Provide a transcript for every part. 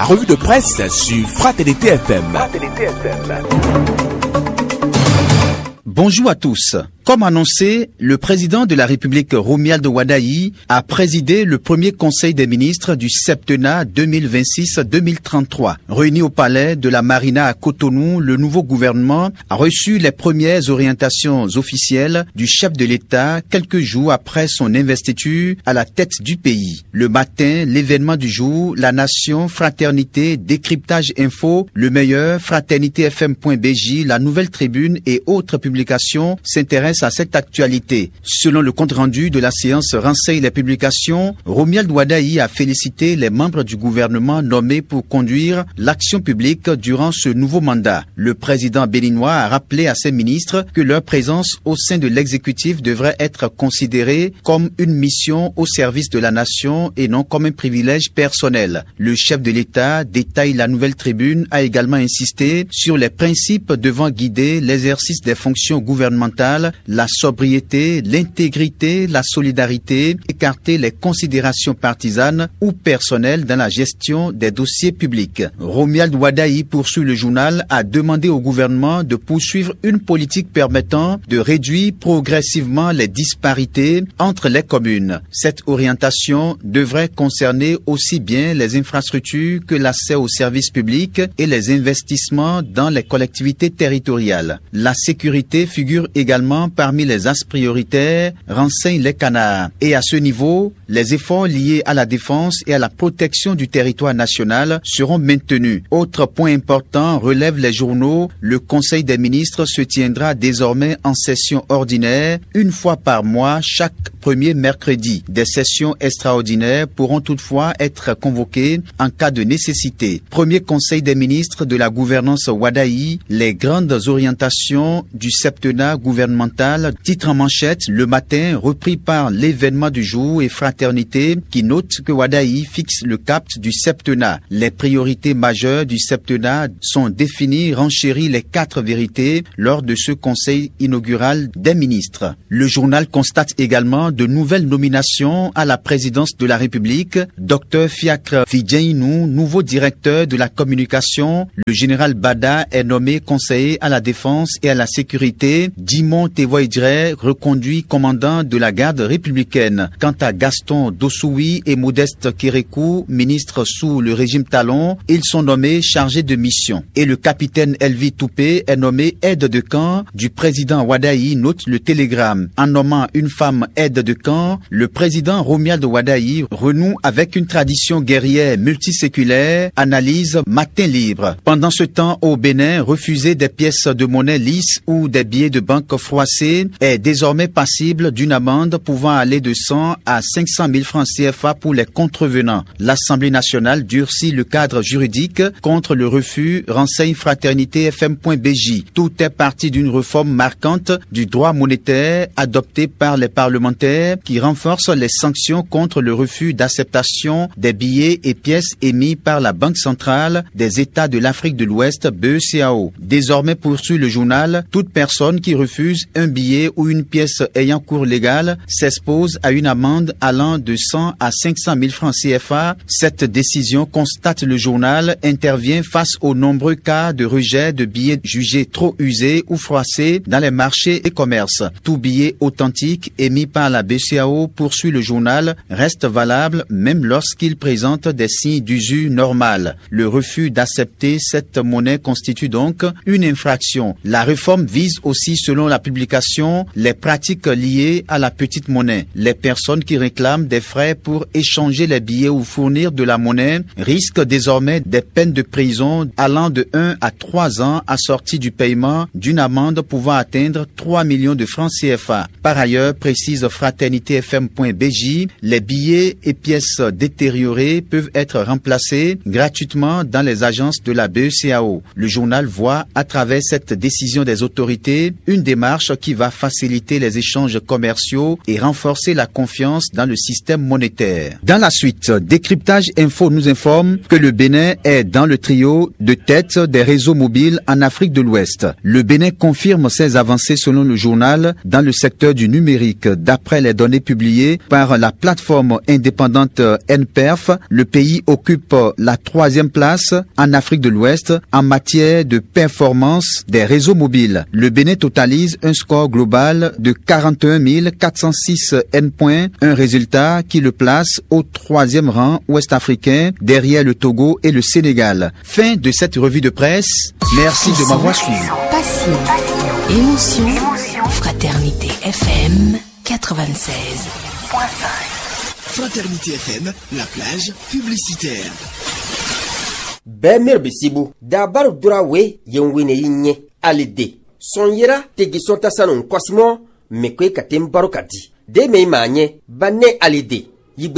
revue de presse sur Fraternité FM. Bonjour à tous. Comme annoncé, le président de la République Romuald Wadayi a présidé le premier conseil des ministres du septennat 2026-2033. Réuni au palais de la Marina à Cotonou, le nouveau gouvernement a reçu les premières orientations officielles du chef de l'État quelques jours après son investiture à la tête du pays. Le matin, l'événement du jour, la nation, fraternité, décryptage info, le meilleur, fraternitéfm.bj, la nouvelle tribune et autres publications s'intéressent à cette actualité. Selon le compte-rendu de la séance Renseigne les publications, Romuald Wadayi a félicité les membres du gouvernement nommés pour conduire l'action publique durant ce nouveau mandat. Le président béninois a rappelé à ses ministres que leur présence au sein de l'exécutif devrait être considérée comme une mission au service de la nation et non comme un privilège personnel. Le chef de l'État, détaille la nouvelle tribune, a également insisté sur les principes devant guider l'exercice des fonctions gouvernementales, la sobriété, l'intégrité, la solidarité, écarter les considérations partisanes ou personnelles dans la gestion des dossiers publics. Romuald Wadayi, poursuit le journal, a demandé au gouvernement de poursuivre une politique permettant de réduire progressivement les disparités entre les communes. Cette orientation devrait concerner aussi bien les infrastructures que l'accès aux services publics et les investissements dans les collectivités territoriales. La sécurité figure également parmi les axes prioritaires, renseignent les canards. Et à ce niveau, les efforts liés à la défense et à la protection du territoire national seront maintenus. Autre point important, relèvent les journaux, le Conseil des ministres se tiendra désormais en session ordinaire, une fois par mois, chaque premier mercredi. Des sessions extraordinaires pourront toutefois être convoquées en cas de nécessité. Premier Conseil des ministres de la gouvernance Wadayi, les grandes orientations du septennat gouvernemental, titre en manchette, le matin, repris par l'événement du jour et fraternité, qui note que Wadayi fixe le cap du septennat. Les priorités majeures du septennat sont définies, renchérit les 4 vérités lors de ce conseil inaugural des ministres. Le journal constate également de nouvelles nominations à la présidence de la République. Dr Fiacre Fidjainou, nouveau directeur de la communication. Le général Bada est nommé conseiller à la défense et à la sécurité. Dimon Tevoidre, reconduit commandant de la garde républicaine. Quant à Gaston Dossoui et Modeste Kérékou, ministres sous le régime Talon, ils sont nommés chargés de mission. Et le capitaine Elvi Toupé est nommé aide de camp du président Wadayi, note le Télégramme. En nommant une femme aide de camp, le président Romuald Wadayi renoue avec une tradition guerrière multiséculaire, analyse Matin Libre. Pendant ce temps, au Bénin, refuser des pièces de monnaie lisses ou des billets de banque froissés est désormais passible d'une amende pouvant aller de 100 à 500 000 francs CFA pour les contrevenants. L'Assemblée nationale durcit le cadre juridique contre le refus, renseigne fraternitéfm.bj. Tout est parti d'une réforme marquante du droit monétaire adoptée par les parlementaires qui renforce les sanctions contre le refus d'acceptation des billets et pièces émis par la Banque centrale des États de l'Afrique de l'Ouest, BECAO. Désormais, poursuit le journal, toute personne qui refuse un billet ou une pièce ayant cours légal s'expose à une amende allant de 100 à 500 000 francs CFA. Cette décision, constate le journal, intervient face aux nombreux cas de rejet de billets jugés trop usés ou froissés dans les marchés et commerces. Tout billet authentique émis par la BCAO, poursuit le journal, reste valable même lorsqu'il présente des signes d'usure normal. Le refus d'accepter cette monnaie constitue donc une infraction. La réforme vise aussi, selon la publication, les pratiques liées à la petite monnaie. Les personnes qui réclament des frais pour échanger les billets ou fournir de la monnaie risquent désormais des peines de prison allant de 1 à 3 ans assorties du paiement d'une amende pouvant atteindre 3 millions de francs CFA. Par ailleurs, précise fraternitéfm.bj, les billets et pièces détériorées peuvent être remplacés gratuitement dans les agences de la BECAO. Le journal voit, à travers cette décision des autorités, une démarche qui va faciliter les échanges commerciaux et renforcer la confiance dans le système monétaire. Dans la suite, Décryptage Info nous informe que le Bénin est dans le trio de tête des réseaux mobiles en Afrique de l'Ouest. Le Bénin confirme ses avancées selon le journal dans le secteur du numérique. D'après les données publiées par la plateforme indépendante NPerf, le pays occupe la 3e place en Afrique de l'Ouest en matière de performance des réseaux mobiles. Le Bénin totalise un score global de 41 406 endpoints, un résultat qui le place au 3e rang ouest-africain derrière le Togo et le Sénégal. Fin de cette revue de presse. Merci de m'avoir suivi. Passion, émotion, Fraternité FM 96.5. Fraternité FM, la plage publicitaire. Bemir bisibu dabar durawe yenwine yinye alide sonyera tegi sonta sanon kosimo mekwe katem barokati de meimanye banne alide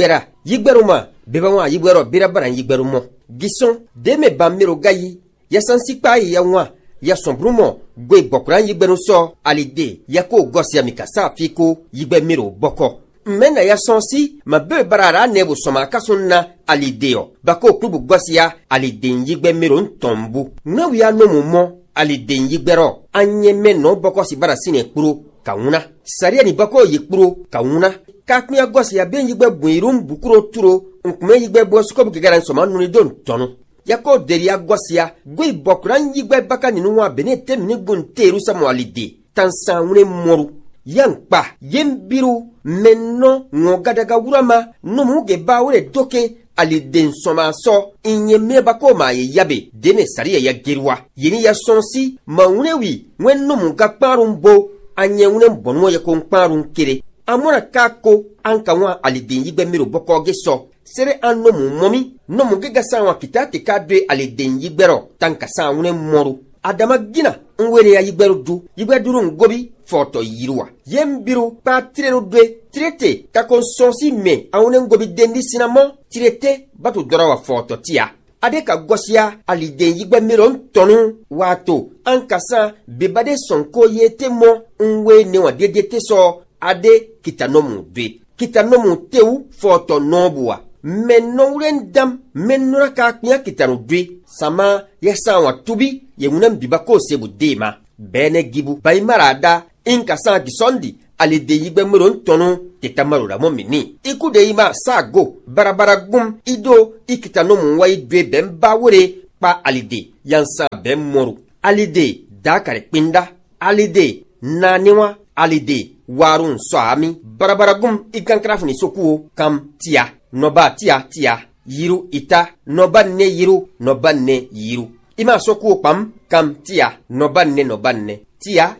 yigberuma bebawa yigbero birabaran yigberumo gison de me bamiro gayi yasansi pai yawa ya sombrumo gwe bokran yigberu so alide yako gosia mikasa fiko yigbemiro boko mena ya sonsi ma be barara nebo soma kasonna alideo bako klubu gosia aliden yigbe miron tombu na wiya no momo aliden yigbero anye meno boko si bara sine kpuro kauna saria ni bako yikpuro kauna kaknya gosia ben yigbe buirum bukuro turo nkume yigbe bosko bu garan soma nuni don tonu yako deria gosia gwe bokran yigbe baka ni nwa benete mnigun teru samo alide tansa une moru yankpa yembiru menno ngogadaga wurama nomuge bawure doke aliden soma so inye meba ko ma yabe dene sariya ya gerwa yini ya sonsi maunewi wenno muga kparumbo anye wune bonwo ya ko kparun kire amona kako anka wa aliden yigbe miro boko geso sere anno mu momi no muge gasa wa kitati kadwe aliden yigbero tanka sa wune moru adama gina nwere ya yigberu du yigberu ngobi foto yirwa yembiru pa tirero dwe tirete kako sonsi me awune ngobi dendi sinamo tirete batu dorawa foto tia adeka gosia aliden yigbe miron tonu wato ankasa bebade sonko yete mo nwe ne wa dedete so ade kitanomu dwe kitanomu teu foto nobua menno urendam menno ka knya kitano dwe sama yesa wa tubi yemunam bibako sebu dema bene gibu baimarada inka sa gisondi ale de yigbe miron tonu tetamarura momini iku de ima sago barabara gum ido ikitano munwa idwe bemba wore pa alide yansa bem moru alide dakare pinda alide naniwa alide warun soami barabara gum ikankrafuni sokuo kam tia noba tia yiru ita nobanne yiru nobanne yiru ima sokuo pam kam tia nobanne tia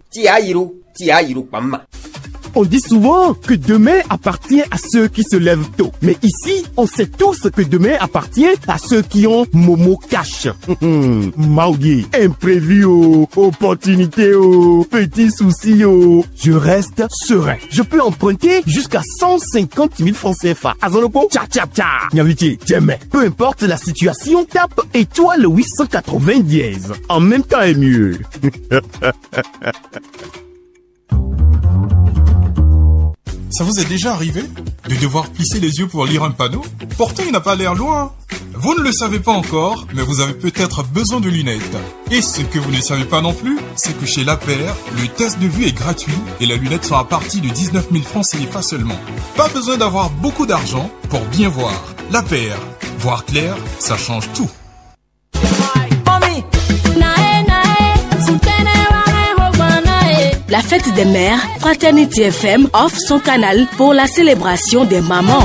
yiru pamma. On dit souvent que demain appartient à ceux qui se lèvent tôt. Mais ici, on sait tous que demain appartient à ceux qui ont Momo Cash. Maudit, imprévu, opportunité, petit souci, je reste serein. Je peux emprunter jusqu'à 150 000 francs CFA. Azonoko, tcha. Nyaviti, jamais. Peu importe la situation, tape étoile 880 dièse. En même temps est mieux. Ça vous est déjà arrivé de devoir plisser les yeux pour lire un panneau? Pourtant, il n'a pas l'air loin. Vous ne le savez pas encore, mais vous avez peut-être besoin de lunettes. Et ce que vous ne savez pas non plus, c'est que chez La Paire, le test de vue est gratuit et les lunettes sont à partir de 19 000 francs CFA seulement. Pas besoin d'avoir beaucoup d'argent pour bien voir. La Paire, voir clair, ça change tout. La fête des mères, Fraternité FM offre son canal pour la célébration des mamans.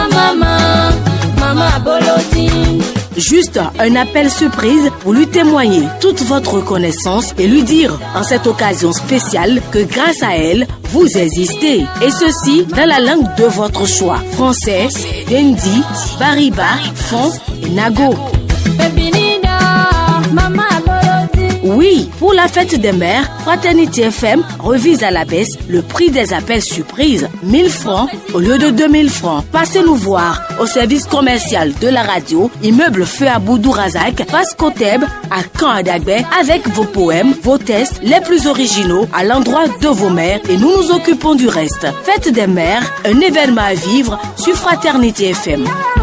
Maman Bolotine. Juste un appel surprise pour lui témoigner toute votre reconnaissance et lui dire en cette occasion spéciale que grâce à elle, vous existez. Et ceci dans la langue de votre choix. Français, Dendi, Bariba, Fon et Nago. Oui, pour la fête des mères, Fraternité FM revise à la baisse le prix des appels surprises. 1000 francs au lieu de 2000 francs. Passez nous voir au service commercial de la radio, immeuble Feu à Boudou Razak, face Koteb, à Caen à Dagbé, avec vos poèmes, vos tests les plus originaux à l'endroit de vos mères et nous nous occupons du reste. Fête des mères, un événement à vivre sur Fraternité FM.